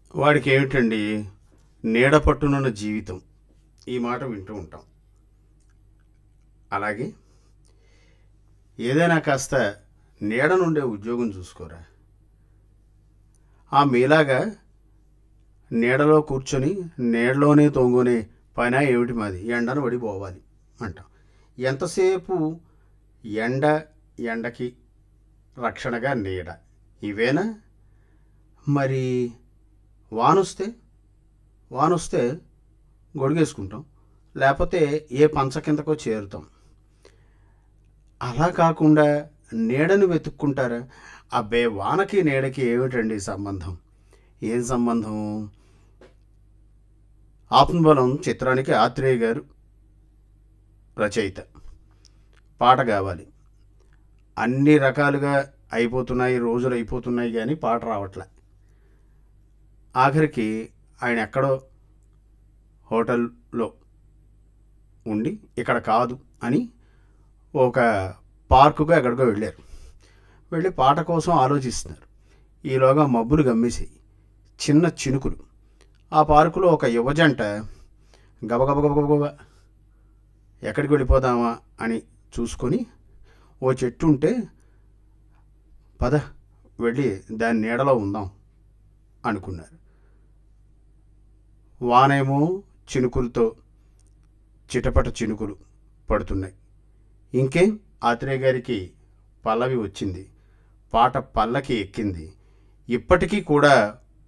వాడికి ఏమిటండి నీడ పట్టునున్న జీవితం, ఈ మాట వింటూ ఉంటాం. అలాగే ఏదైనా కాస్త నీడ నుండే ఉద్యోగం చూసుకోరా. మీలాగా నీడలో కూర్చొని నీడలోనే తొంగునే పైన ఏమిటి మాది, ఎండను పడి పోవాలి అంటాం. ఎంతసేపు ఎండ, ఎండకి రక్షణగా నీడ, ఇవేనా? మరి వానొస్తే వానొస్తే గొడుగేసుకుంటాం, లేకపోతే ఏ పంచ కిందకో చేరుతాం. అలా కాకుండా నీడను వెతుక్కుంటారా? అబ్బే, వానకి నీడకి ఏమిటండి సంబంధం? ఏం సంబంధం? ఆత్మబలం చిత్రానికి ఆత్రేయ గారు రచయిత. పాట కావాలి. అన్ని రకాలుగా అయిపోతున్నాయి, రోజులు అయిపోతున్నాయి, కానీ పాట రావట్లే. ఆఖరికి ఆయన ఎక్కడో హోటల్లో ఉండి ఇక్కడ కాదు అని ఒక పార్కుగా ఎక్కడికో వెళ్ళారు. వెళ్ళి పాట కోసం ఆలోచిస్తున్నారు. ఈలోగా మబ్బులు గమ్మేసాయి, చిన్న చినుకులు. ఆ పార్కులో ఒక యువజంట గబగబగబగబ ఎక్కడికి వెళ్ళిపోదామా అని చూసుకొని ఓ చెట్టు ఉంటే పద వెళ్ళి దాని నీడలో ఉందాం అనుకున్నారు. వానేమో చినుకులతో చిటపట చినుకులు పడుతున్నాయి. ఇంకేం, ఆత్రేయ గారికి పల్లవి వచ్చింది, పాట పల్లకి ఎక్కింది. ఇప్పటికీ కూడా